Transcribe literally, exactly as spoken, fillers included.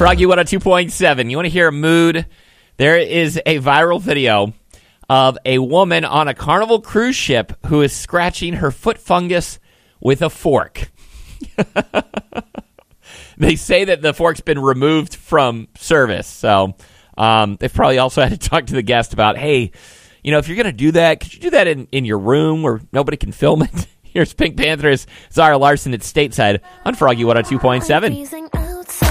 Froggy one oh two point seven. You want to hear a mood? There is a viral video of a woman on a Carnival cruise ship who is scratching her foot fungus with a fork. They say that the fork's been removed from service. So um, they've probably also had to talk to the guest about, hey, you know, if you're going to do that, could you do that in, in your room where nobody can film it? Here's Pink Panther's Zara Larson at Stateside on Froggy one oh two point seven.